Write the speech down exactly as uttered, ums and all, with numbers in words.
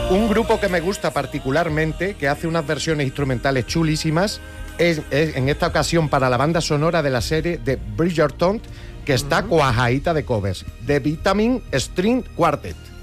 Un grupo que me gusta particularmente, que hace unas versiones instrumentales chulísimas, es, es en esta ocasión para la banda sonora de la serie de Bridgerton, que está uh-huh. cuajadita de covers, The Vitamin String Quartet.